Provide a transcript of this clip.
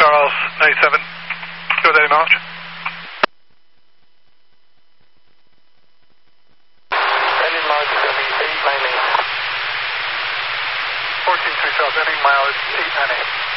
Charles 97, go there, March. Landing mileage is going to be 898. 14 3 Charles, landing mileage 898.